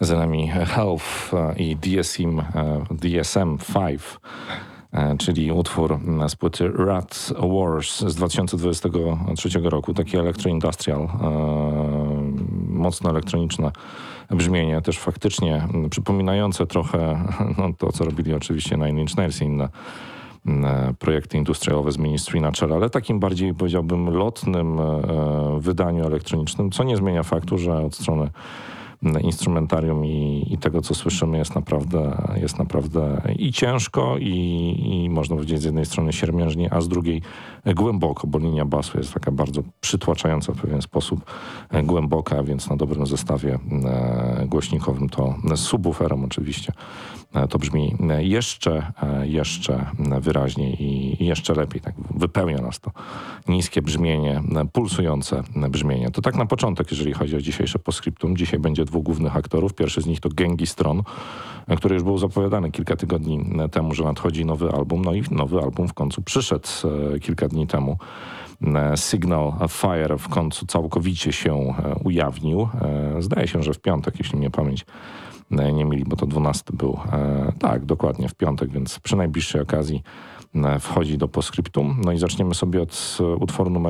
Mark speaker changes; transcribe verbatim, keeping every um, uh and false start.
Speaker 1: Za nami Health i D S M, D S M pięć, czyli utwór z płyty Rat Wars z dwa tysiące dwudziestego trzeciego roku. Taki electro-industrial, mocno elektroniczne brzmienie, też faktycznie przypominające trochę no, to, co robili oczywiście Nine Inch Nails i inne projekty industrialowe z Ministry na czele, ale takim bardziej, powiedziałbym, lotnym wydaniu elektronicznym, co nie zmienia faktu, że od strony instrumentarium i, i tego, co słyszymy, jest naprawdę, jest naprawdę i ciężko, i, i można powiedzieć z jednej strony siermiężnie, a z drugiej głęboko, bo linia basu jest taka bardzo przytłaczająca w pewien sposób, głęboka, więc na dobrym zestawie głośnikowym to z subwooferem oczywiście to brzmi jeszcze, jeszcze wyraźniej i jeszcze lepiej. Tak wypełnia nas to niskie brzmienie, pulsujące brzmienie. To tak na początek, jeżeli chodzi o dzisiejsze postscriptum. Dzisiaj będzie dwóch głównych aktorów. Pierwszy z nich to Genghis Tron, który już był zapowiadany kilka tygodni temu, że nadchodzi nowy album. No i nowy album w końcu przyszedł kilka dni temu. Signal Fire w końcu całkowicie się ujawnił. Zdaje się, że w piątek, jeśli mnie pamięć nie myli, bo to dwunasty był. E, tak, dokładnie w piątek, więc przy najbliższej okazji e, wchodzi do postscriptum. No i zaczniemy sobie od utworu numer